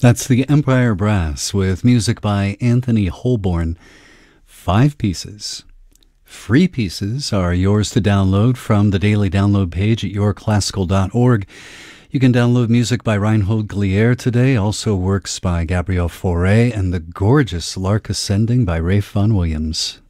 That's the Empire Brass with music by Anthony Holborn. 5 pieces. Free pieces are yours to download from the daily download page at yourclassical.org. You can download music by Reinhold Glier today, also works by Gabriel Fauré, and the gorgeous Lark Ascending by Rafe Vaughan Williams.